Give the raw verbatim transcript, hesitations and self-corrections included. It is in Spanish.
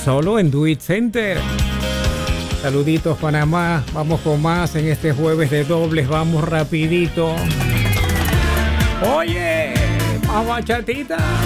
solo en Do It Center. Saluditos Panamá, vamos con más en este jueves de dobles, vamos rapidito. Oye, más bachatita.